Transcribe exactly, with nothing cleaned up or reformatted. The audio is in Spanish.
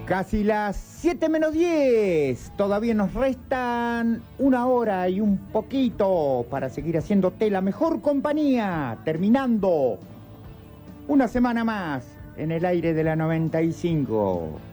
Casi las siete menos diez. Todavía nos restan una hora y un poquito para seguir haciéndote la mejor compañía. Terminando una semana más en el aire de la noventa y cinco.